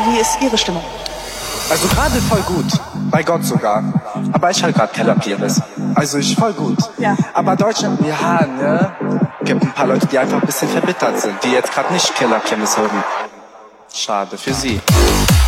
wie ist Ihre Stimmung? Also gerade voll gut. Bei Gott sogar. Aber ich halt grad Keller Kirmes. Also ich voll gut. Ja. Aber Deutschland, ja, ne? Gibt ein paar Leute, die einfach ein bisschen verbittert sind, die jetzt gerade nicht Keller Kirmes hören. Schade für sie.